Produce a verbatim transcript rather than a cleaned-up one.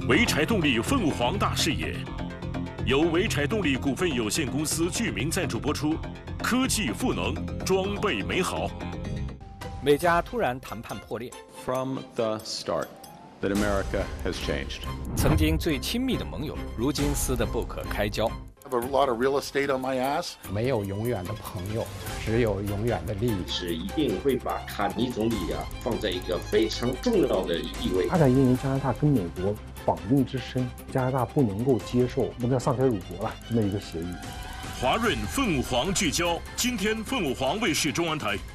潍柴动力凤凰大视野，由潍柴动力股份有限公司剧名赞助播出。科技赋能，装备美好。 美加突然谈判破裂。 From the start, that America has changed. 曾经最亲密的盟友，如今撕得不可开交。 I have a lot of real estate on my ass. 没有永远的朋友，只有永远的利益。 是一定会把卡尼总理啊放在一个非常重要的地位。 发展因为加拿大跟美国绑定之深，加拿大不能够接受不能丧权辱国了这么一个协议。 华润凤凰聚焦，今天凤凰卫视中文台。